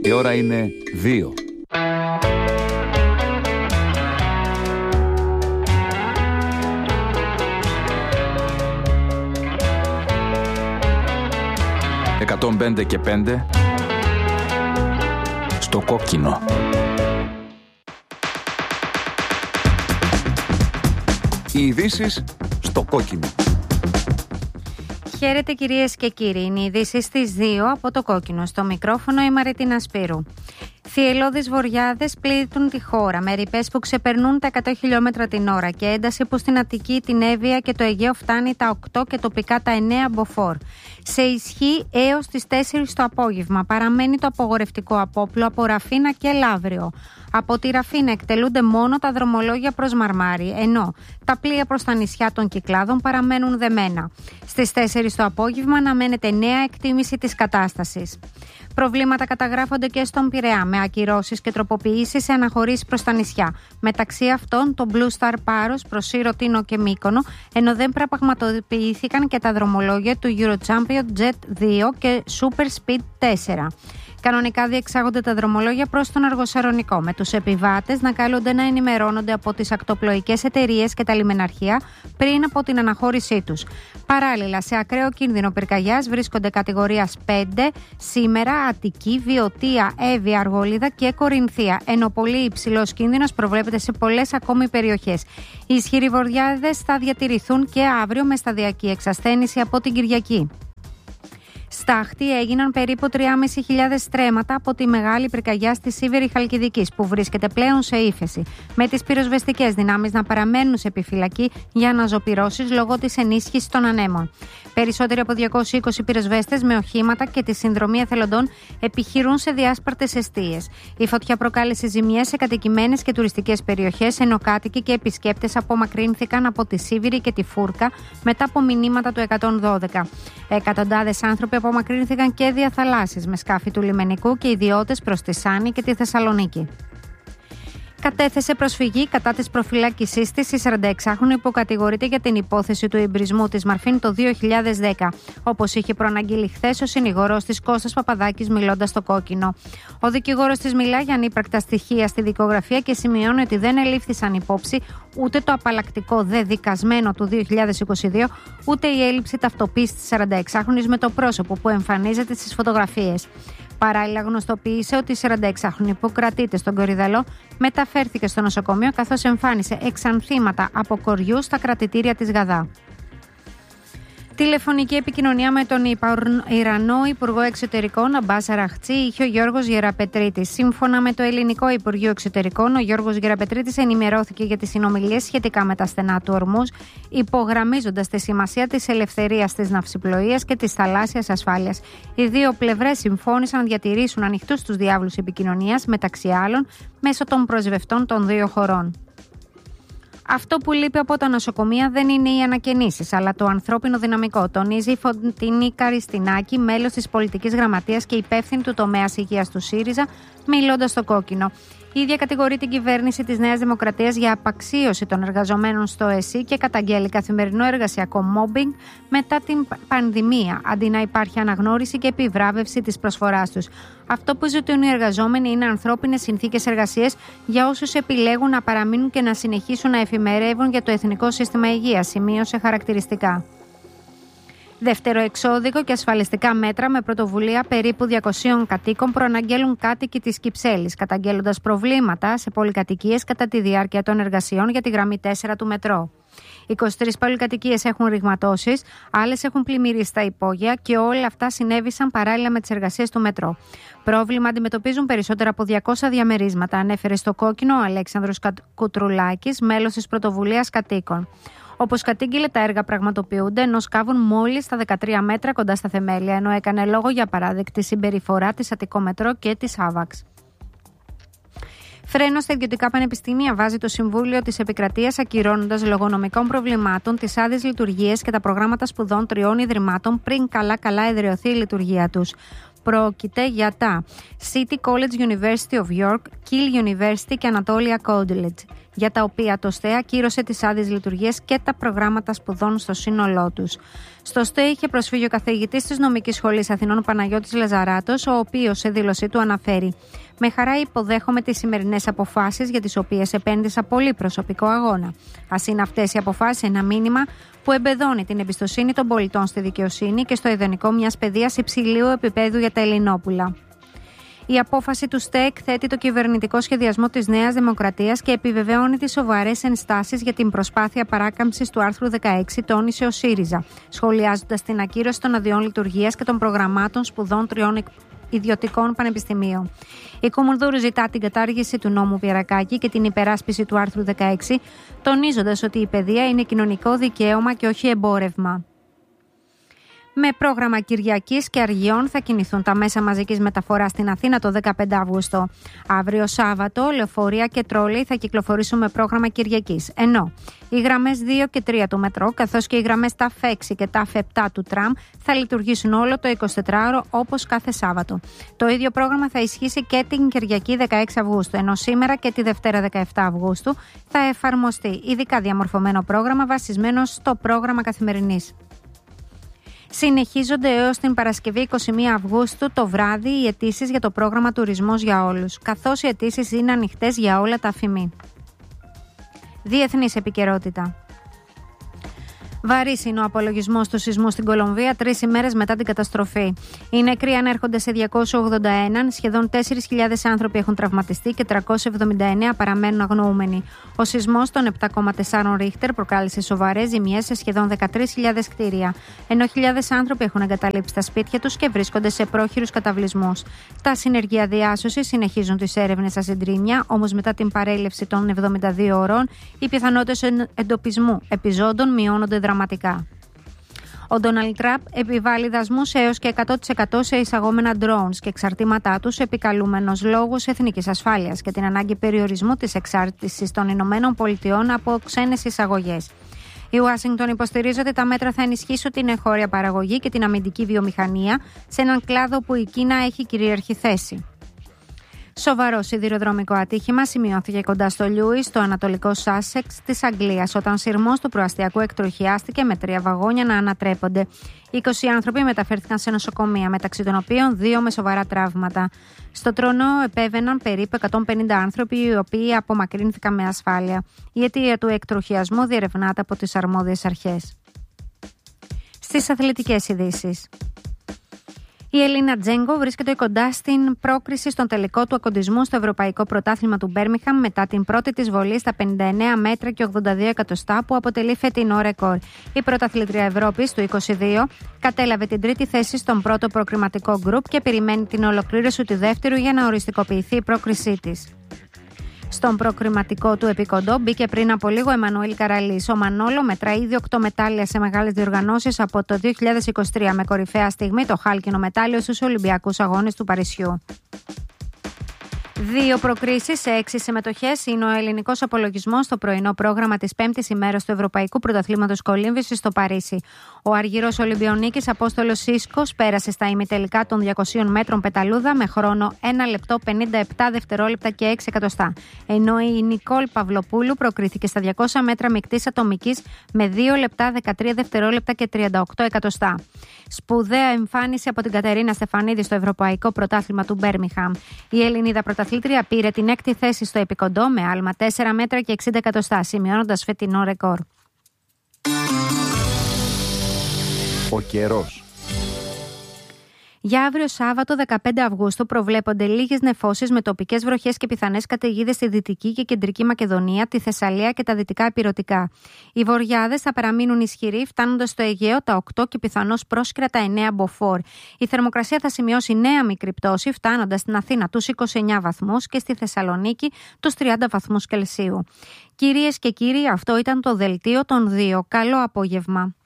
Η ώρα είναι 2. «105 και 5» στο κόκκινο. Οι ειδήσεις στο κόκκινο. Χαίρετε κυρίες και κύριοι, είναι οι ειδήσεις στις 2 από το κόκκινο. Στο μικρόφωνο η Μαρίτινα Σπύρου. Θυελλώδεις βοριάδες πλήττουν τη χώρα με ρηπές που ξεπερνούν τα 100 χιλιόμετρα την ώρα και ένταση που στην Αττική, την Εύβοια και το Αιγαίο φτάνει τα 8 και τοπικά τα 9 μποφόρ. Σε ισχύ έως τις 4 το απόγευμα παραμένει το απογορευτικό απόπλο από Ραφίνα και Λαύριο. Από τη Ραφίνα εκτελούνται μόνο τα δρομολόγια προς Μαρμάρι, ενώ τα πλοία προς τα νησιά των Κυκλάδων παραμένουν δεμένα. Στις 4 το απόγευμα αναμένεται νέα εκτίμηση της κατάστασης. Προβλήματα καταγράφονται και στον Πειραιά, με ακυρώσεις και τροποποιήσεις σε αναχωρήσεις προς τα νησιά. Μεταξύ αυτών το Blue Star Πάρος προς Σύρο, Τίνο και Μύκονο, ενώ δεν πραγματοποιήθηκαν και τα δρομολόγια του Eurochampion Jet 2 και Super Speed 4. Κανονικά διεξάγονται τα δρομολόγια προς τον Αργοσαρονικό, με τους επιβάτες να καλούνται να ενημερώνονται από τις ακτοπλοϊκές εταιρείες και τα λιμεναρχεία πριν από την αναχώρησή τους. Παράλληλα, σε ακραίο κίνδυνο πυρκαγιάς βρίσκονται κατηγορίας 5 σήμερα Αττική, Βιωτία, Εύβοια, Αργολίδα και Κορινθία, ενώ πολύ υψηλός κίνδυνος προβλέπεται σε πολλές ακόμη περιοχές. Οι ισχυροί βοριάδες θα διατηρηθούν και αύριο με σταδιακή εξασθένηση από την Κυριακή. Στα Αχτή έγιναν περίπου 3.500 στρέμματα από τη μεγάλη πυρκαγιά στη Σίβηρη Χαλκιδικής, που βρίσκεται πλέον σε ύφεση, με τις πυροσβεστικές δυνάμεις να παραμένουν σε επιφυλακή για αναζωπυρώσεις λόγω της ενίσχυσης των ανέμων. Περισσότεροι από 220 πυροσβέστες με οχήματα και τη συνδρομή εθελοντών επιχειρούν σε διάσπαρτες εστίες. Η φωτιά προκάλεσε ζημιές σε κατοικημένες και τουριστικές περιοχές, ενώ κάτοικοι και επισκέπτες απομακρύνθηκαν από τη Σίβηρη και τη Φούρκα μετά από μηνύματα του 112. Εκατοντάδες άνθρωποι απομακρύνθηκαν και διαθαλάσσιες με σκάφη του λιμενικού και ιδιώτες προς τη Σάνη και τη Θεσσαλονίκη. Κατέθεσε προσφυγή κατά της προφυλάκησής της η 46χρονη που κατηγορείται για την υπόθεση του εμπρισμού της Μαρφίν το 2010, όπως είχε προαναγγείλει χθες ο συνηγόρος της Κώστας Παπαδάκης μιλώντας στο κόκκινο. Ο δικηγόρος της μιλά για ανύπαρκτα στοιχεία στη δικογραφία και σημειώνει ότι δεν ελήφθησαν υπόψη ούτε το απαλλακτικό δεδικασμένο του 2022, ούτε η έλλειψη ταυτοποίησης της 46χρονης με το πρόσωπο που εμφανίζεται στις φωτογραφίες. Παράλληλα, γνωστοποίησε ότι η 46χρονη που κρατείται στον Κορυδαλό μεταφέρθηκε στο νοσοκομείο, καθώς εμφάνισε εξανθήματα από κοριού στα κρατητήρια της Γαδά. Τηλεφωνική επικοινωνία με τον Ιρανό Υπουργό Εξωτερικών Αμπάς Αραχτσί είχε ο Γιώργος Γεραπετρίτης. Σύμφωνα με το Ελληνικό Υπουργείο Εξωτερικών, ο Γιώργος Γεραπετρίτης ενημερώθηκε για τις συνομιλίες σχετικά με τα στενά του Ορμούζ, υπογραμμίζοντας τη σημασία της ελευθερίας της ναυσιπλοείας και της θαλάσσιας ασφάλειας. Οι δύο πλευρές συμφώνησαν να διατηρήσουν ανοιχτούς τους διάβλους επικοινωνίας, μεταξύ άλλων, μέσω των πρεσβευτών των δύο χωρών. Αυτό που λείπει από τα νοσοκομεία δεν είναι οι ανακαινήσεις, αλλά το ανθρώπινο δυναμικό, τονίζει η Φωτεινή Καριστινάκη, μέλος της πολιτικής γραμματείας και υπεύθυνη του τομέα υγείας του ΣΥΡΙΖΑ, μιλώντας στο κόκκινο. Η ίδια κατηγορεί την κυβέρνηση της Νέας Δημοκρατίας για απαξίωση των εργαζομένων στο ΕΣΥ και καταγγέλει καθημερινό εργασιακό μόμπινγκ μετά την πανδημία, αντί να υπάρχει αναγνώριση και επιβράβευση της προσφοράς τους. Αυτό που ζητούν οι εργαζόμενοι είναι ανθρώπινες συνθήκες εργασίας για όσους επιλέγουν να παραμείνουν και να συνεχίσουν να εφημερεύουν για το Εθνικό Σύστημα Υγείας, σημείωσε χαρακτηριστικά. Δεύτερο εξώδικο και ασφαλιστικά μέτρα με πρωτοβουλία περίπου 200 κατοίκων προαναγγέλουν κάτοικοι της Κυψέλης, καταγγέλλοντας προβλήματα σε πολυκατοικίες κατά τη διάρκεια των εργασιών για τη γραμμή 4 του μετρό. 23 πολυκατοικίες έχουν ρηγματώσεις, άλλες έχουν πλημμυρίσει στα υπόγεια και όλα αυτά συνέβησαν παράλληλα με τις εργασίες του μετρό. Πρόβλημα αντιμετωπίζουν περισσότερα από 200 διαμερίσματα, ανέφερε στο κόκκινο ο Αλέξανδρος Κουτρουλάκης, μέλος της πρωτοβουλίας κατοίκων. Όπως κατήγγειλε, τα έργα πραγματοποιούνται ενώ σκάβουν μόλις στα 13 μέτρα κοντά στα θεμέλια, ενώ έκανε λόγο για παράδεκτη συμπεριφορά της Αττικό Μετρό και της Άβαξ. Φρένο στα ιδιωτικά πανεπιστήμια βάζει το Συμβούλιο της Επικρατείας, ακυρώνοντας λόγω νομικών προβλημάτων τις άδειες λειτουργίες και τα προγράμματα σπουδών 3 ιδρυμάτων πριν καλά-καλά εδραιωθεί η λειτουργία τους. Πρόκειται για τα City College University of York, Keele University και Anatolia College, για τα οποία το ΣΤΕ ακύρωσε τις άδειες λειτουργίας και τα προγράμματα σπουδών στο σύνολό τους. Στο ΣΤΕ είχε προσφύγει ο καθηγητής της Νομικής Σχολής Αθηνών Παναγιώτης Λαζαράτος, ο οποίος σε δήλωσή του αναφέρει: «Με χαρά υποδέχομαι τις σημερινές αποφάσεις για τις οποίες επένδυσα πολύ προσωπικό αγώνα. Ας είναι αυτές οι αποφάσεις ένα μήνυμα που εμπεδώνει την εμπιστοσύνη των πολιτών στη δικαιοσύνη και στο ιδανικό μιας παιδείας υψηλού επίπεδου για τα Ελληνόπουλα». Η απόφαση του ΣΤΕ εκθέτει το κυβερνητικό σχεδιασμό της Νέας Δημοκρατίας και επιβεβαιώνει τις σοβαρές ενστάσεις για την προσπάθεια παράκαμψης του άρθρου 16, τόνισε ο ΣΥΡΙΖΑ, σχολιάζοντας την ακύρωση των αδειών λειτουργίας και των προγραμμάτων σπουδών 3 ιδιωτικών πανεπιστημίων. Η Κουμουνδούρου ζητά την κατάργηση του νόμου Πιερακάκη και την υπεράσπιση του άρθρου 16, τονίζοντας ότι η παιδεία είναι κοινωνικό δικαίωμα και όχι εμπόρευμα. Με πρόγραμμα Κυριακής και Αργιών θα κινηθούν τα μέσα μαζικής μεταφοράς στην Αθήνα το 15 Αύγουστο. Αύριο Σάββατο, λεωφορεία και τρόλεϊ θα κυκλοφορήσουν με πρόγραμμα Κυριακής. Ενώ οι γραμμές 2 και 3 του μετρό, καθώς και οι γραμμές ΤΑΦ 6 και ΤΑΦ 7 του τραμ θα λειτουργήσουν όλο το 24ωρο όπως κάθε Σάββατο. Το ίδιο πρόγραμμα θα ισχύσει και την Κυριακή 16 Αυγούστου, ενώ σήμερα και τη Δευτέρα 17 Αυγούστου θα εφαρμοστεί ειδικά διαμορφωμένο πρόγραμμα βασισμένο στο πρόγραμμα καθημερινής. Συνεχίζονται έως την Παρασκευή 21 Αυγούστου το βράδυ οι αιτήσεις για το πρόγραμμα Τουρισμός για όλους, καθώς οι αιτήσεις είναι ανοιχτές για όλα τα αφημί. Διεθνής επικαιρότητα. Βαρύς είναι ο απολογισμός του σεισμού στην Κολομβία 3 ημέρες μετά την καταστροφή. Οι νεκροί ανέρχονται σε 281, σχεδόν 4.000 άνθρωποι έχουν τραυματιστεί και 379 παραμένουν αγνοούμενοι. Ο σεισμός των 7,4 Ρίχτερ προκάλεσε σοβαρές ζημιές σε σχεδόν 13.000 κτίρια, ενώ χιλιάδες άνθρωποι έχουν εγκαταλείψει τα σπίτια τους και βρίσκονται σε πρόχειρους καταβλισμούς. Τα συνεργεία διάσωσης συνεχίζουν τις έρευνες στα συντρίμμια, όμως μετά την παρέλευση των 72 ωρών, οι πιθανότητες εντοπισμού επιζώντων μειώνονται δραματικά. Ο Ντόναλντ Τραμπ επιβάλλει δασμούς έως και 100% σε εισαγόμενα drones και εξαρτήματά τους, επικαλούμενος λόγους εθνικής ασφάλειας και την ανάγκη περιορισμού της εξάρτησης των Ηνωμένων Πολιτειών από ξένες εισαγωγές. Η Ουάσιγκτον υποστηρίζει ότι τα μέτρα θα ενισχύσουν την εγχώρια παραγωγή και την αμυντική βιομηχανία σε έναν κλάδο που η Κίνα έχει κυρίαρχη θέση. Σοβαρό σιδηροδρομικό ατύχημα σημειώθηκε κοντά στο Λιούι, στο ανατολικό Σάσεξ της Αγγλίας, όταν σειρμός του προαστιακού εκτροχιάστηκε με 3 βαγόνια να ανατρέπονται. 20 άνθρωποι μεταφέρθηκαν σε νοσοκομεία, μεταξύ των οποίων 2 με σοβαρά τραύματα. Στο τρονό επέβαιναν περίπου 150 άνθρωποι, οι οποίοι απομακρύνθηκαν με ασφάλεια. Η αιτία του εκτροχιασμού διερευνάται από τις αρμόδιες αρχές. Στις αθλητικές ειδήσεις. Η Ελίνα Τζέγκο βρίσκεται κοντά στην πρόκριση στον τελικό του ακοντισμού στο Ευρωπαϊκό Πρωτάθλημα του Μπέρμιγχαμ μετά την πρώτη της βολή στα 59 μέτρα και 82 εκατοστά που αποτελεί φετινό ρεκόρ. Η πρωταθλήτρια Ευρώπης του 22 κατέλαβε την τρίτη θέση στον πρώτο προκριματικό γκρουπ και περιμένει την ολοκλήρωση του δεύτερου για να οριστικοποιηθεί η πρόκρισή της. Στον προκριματικό του επικοντό μπήκε πριν από λίγο ο Εμμανουήλ Καραλής. Ο Μανόλο μετράει ήδη 8 μετάλλια σε μεγάλες διοργανώσεις από το 2023, με κορυφαία στιγμή το χάλκινο μετάλλιο στους Ολυμπιακούς Αγώνες του Παρισιού. 2 προκρίσεις σε 6 συμμετοχές είναι ο ελληνικός απολογισμός στο πρωινό πρόγραμμα της 5ης ημέρας του Ευρωπαϊκού Πρωταθλήματος Κολύμβησης στο Παρίσι. Ο αργυρός Ολυμπιονίκης Απόστολος Σίσκος πέρασε στα ημιτελικά των 200 μέτρων πεταλούδα με χρόνο 1 λεπτό 57 δευτερόλεπτα και 6 εκατοστά. Ενώ η Νικόλ Παυλοπούλου προκρίθηκε στα 200 μέτρα μεικτής ατομικής με 2 λεπτά 13 δευτερόλεπτα και 38 εκατοστά. Σπουδαία εμφάνιση από την Κατερίνα Στεφανίδη στο Ευρωπαϊκό Πρωτάθλημα του Μπέρμιγχαμ. Η Ελληνίδα πρωταθλήτρια πήρε την 6η θέση στο επικοντό με άλμα 4 μέτρα και 60 εκατοστά, σημειώνοντας φετινό ρεκόρ. Ο καιρός. Για αύριο Σάββατο 15 Αυγούστου προβλέπονται λίγες νεφώσεις με τοπικές βροχές και πιθανές καταιγίδες στη Δυτική και Κεντρική Μακεδονία, τη Θεσσαλία και τα δυτικά ηπειρωτικά. Οι βοριάδες θα παραμείνουν ισχυροί, φτάνοντας στο Αιγαίο τα 8 και πιθανώς πρόσκαιρα τα 9 μποφόρ. Η θερμοκρασία θα σημειώσει νέα μικρή πτώση, φτάνοντας στην Αθήνα τους 29 βαθμούς και στη Θεσσαλονίκη τους 30 βαθμούς Κελσίου. Κυρίες και κύριοι, αυτό ήταν το δελτίο των 2. Καλό απόγευμα.